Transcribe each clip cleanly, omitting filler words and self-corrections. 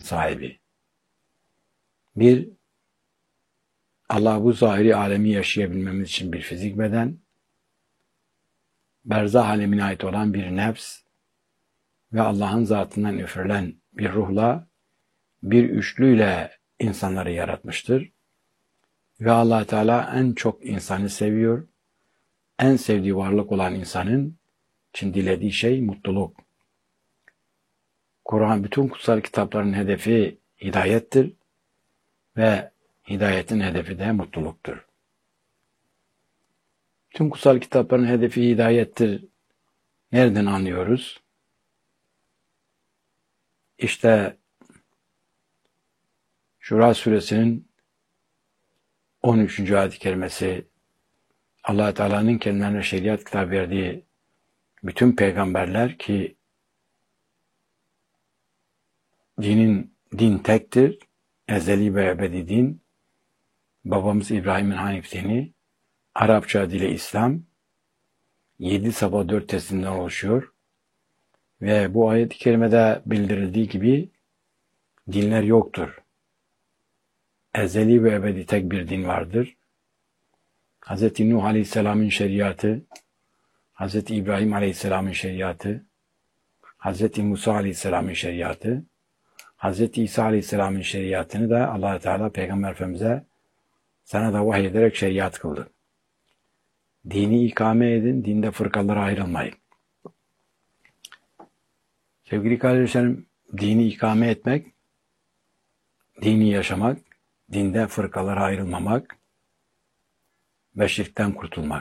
sahibi. Bir, Allah bu zahiri alemi yaşayabilmemiz için bir fizik beden, berzah alemine ait olan bir nefs ve Allah'ın zatından üfürülen bir ruhla, bir üçlüyle insanları yaratmıştır. Ve Allah Teala en çok insanı seviyor. En sevdiği varlık olan insanın için dilediği şey mutluluk. Kur'an bütün kutsal kitapların hedefi hidayettir ve hidayetin hedefi de mutluluktur. Tüm kutsal kitapların hedefi hidayettir. Nereden anlıyoruz? İşte Şura suresinin 13. ayet-i kerimesi, Allah Teala'nın kendilerine şeriat kitabı verdiği bütün peygamberler ki din tektir, ezeli ve ebedi din, babamız İbrahim'in Hanif dini, Arapça dili İslam, 7 sabah 4 teslimden oluşuyor ve bu ayet-i kerimede bildirildiği gibi dinler yoktur. Ezeli ve ebedi tek bir din vardır. Hz. Nuh Aleyhisselam'ın şeriatı, Hz. İbrahim Aleyhisselam'ın şeriatı, Hz. Musa Aleyhisselam'ın şeriatı, Hz. İsa Aleyhisselam'ın şeriatını da Allah Teala Peygamber Efendimiz'e sana da vahiy ederek şeriat kıldı. Dini ikame edin, dinde fırkalara ayrılmayın. Sevgili kardeşlerim, dini ikame etmek, dini yaşamak, dinde fırkalara ayrılmamak ve şirkten kurtulmak.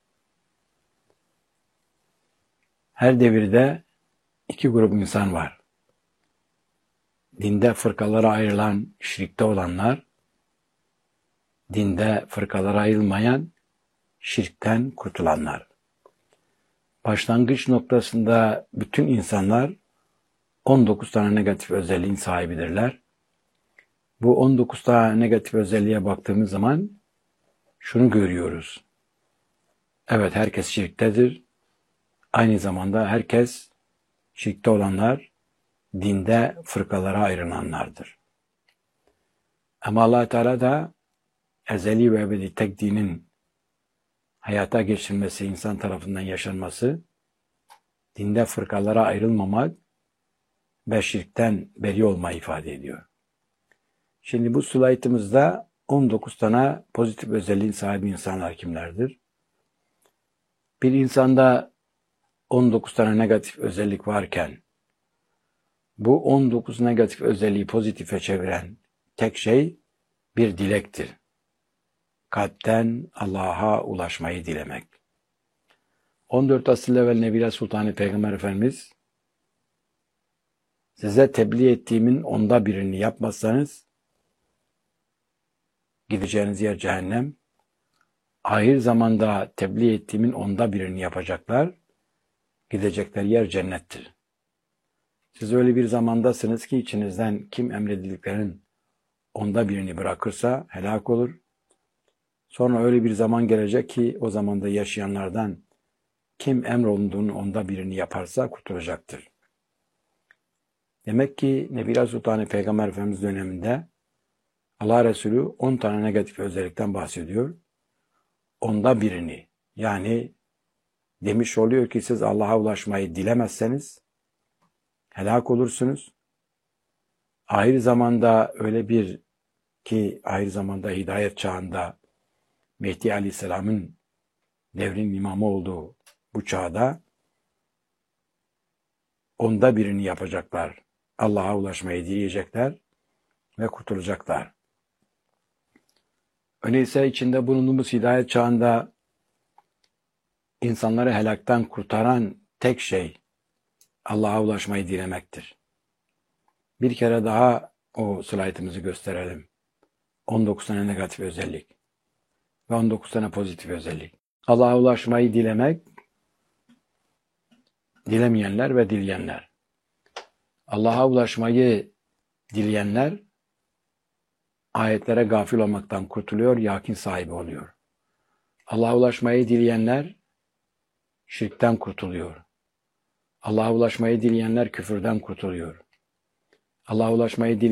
Her devirde iki grup insan var. Dinde fırkalara ayrılan, şirkte olanlar, dinde fırkalara ayrılmayan, şirkten kurtulanlar. Başlangıç noktasında bütün insanlar 19 tane negatif özelliğin sahibidirler. Bu 19 tane negatif özelliğe baktığımız zaman şunu görüyoruz. Evet, herkes şirktedir. Aynı zamanda herkes şirkte olanlar dinde fırkalara ayrılanlardır. Ama Allah Teala da ezeli ve ebedi tek dinin hayata geçirilmesi, insan tarafından yaşanması, dinde fırkalara ayrılmamak ve şirkten beri olmayı ifade ediyor. Şimdi bu slaytımızda 19 tane pozitif özelliğin sahibi insanlar kimlerdir? Bir insanda 19 tane negatif özellik varken, bu 19 negatif özelliği pozitife çeviren tek şey bir dilektir. Kalpten Allah'a ulaşmayı dilemek. 14 asır evvel Nebile Sultanı Peygamber Efendimiz, size tebliğ ettiğimin 1/10'ını yapmazsanız, gideceğiniz yer cehennem. Ahir zamanda tebliğ ettiğimin 1/10'ını yapacaklar, gidecekleri yer cennettir. Siz öyle bir zamandasınız ki içinizden kim emredildiklerin 1/10'ını bırakırsa helak olur. Sonra öyle bir zaman gelecek ki o zamanda yaşayanlardan kim emrolunduğunun 1/10'ını yaparsa kurtulacaktır. Demek ki Nebile Sultanı Peygamber Efendimiz döneminde Allah Resulü 10 tane negatif özellikten bahsediyor. 1/10'ını yani demiş oluyor ki siz Allah'a ulaşmayı dilemezseniz helak olursunuz. Ahir zamanda öyle bir ki ahir zamanda hidayet çağında Mehdi Aleyhisselam'ın devrin imamı olduğu bu çağda 1/10'ını yapacaklar. Allah'a ulaşmayı dileyecekler ve kurtulacaklar. Öyleyse içinde bulunduğumuz hidayet çağında insanları helaktan kurtaran tek şey Allah'a ulaşmayı dilemektir. Bir kere daha o slaytımızı gösterelim. 19 tane negatif özellik ve 19 tane pozitif özellik. Allah'a ulaşmayı dilemek, dilemeyenler ve dileyenler. Allah'a ulaşmayı dileyenler ayetlere gafil olmaktan kurtuluyor, yakin sahibi oluyor. Allah'a ulaşmayı dileyenler şirkten kurtuluyor. Allah'a ulaşmayı dileyenler küfürden kurtuluyor. Allah'a ulaşmayı